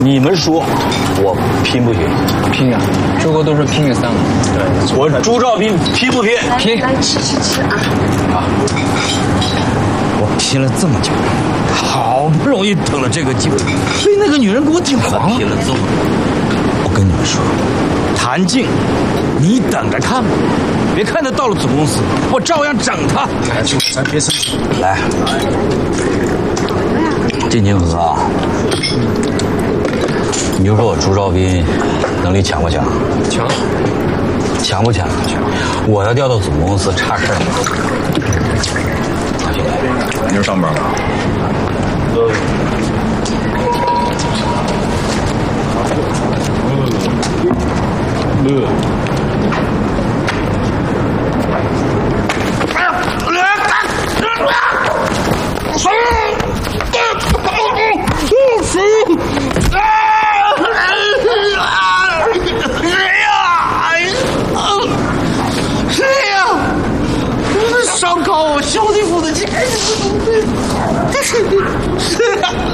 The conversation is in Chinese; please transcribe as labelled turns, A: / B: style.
A: 你们说，我拼不拼？
B: 拼啊！诸葛都说拼给3个。
A: 对，我朱兆斌拼不拼？
B: 拼！
C: 来吃啊！
D: 我拼了这么久，好不容易等了这个机会，被那个女人给我顶黄了。拼了这么久，我跟你们说，谭静，你等着看吧，别看他到了总公司，我照样整他。
A: 来，咱别生气。
D: 来，金清河啊，你就说我朱兆斌能力强不强？
B: 强。
D: 强不强？我要调到总公司，差事儿吗？
A: 你这上班了？
D: 烧烤我兄弟父的钱。